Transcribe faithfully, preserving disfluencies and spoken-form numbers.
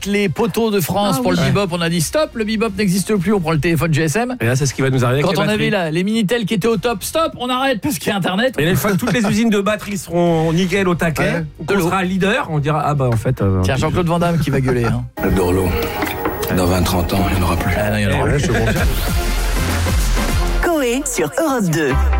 avec les poteaux de France ah, pour oui. le bebop, on a dit stop, le bebop n'existe plus, on prend le téléphone G S M. Et là, c'est ce qui va nous arriver. Quand on avait là, les Minitel qui étaient au top, stop, on arrête parce qu'il y a Internet. Et une fois que toutes les usines de batteries seront nickel au taquet, ouais. on sera leader, on dira ah bah en fait. Euh, Tiens, Jean-Claude Van Damme qui va gueuler. Hein. Le Dorlo, dans vingt trente ans, il n'y en aura plus. Ah non, il y en aura plus. Coé sur Europe deux.